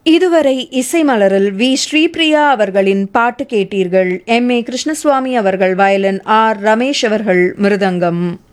இதுவரை இசை மலரில் வி ஸ்ரீபிரியா அவர்களின் பாட்டு கேட்டீர்கள். M.A. கிருஷ்ணசுவாமி அவர்கள் வயலின், R. ரமேஷ் அவர்கள் மிருதங்கம்.